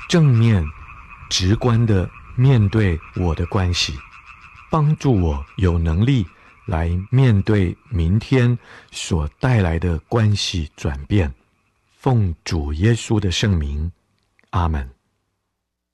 正面、直观地面对我的关系，帮助我有能力来面对明天所带来的关系转变。奉主耶稣的圣名，阿们。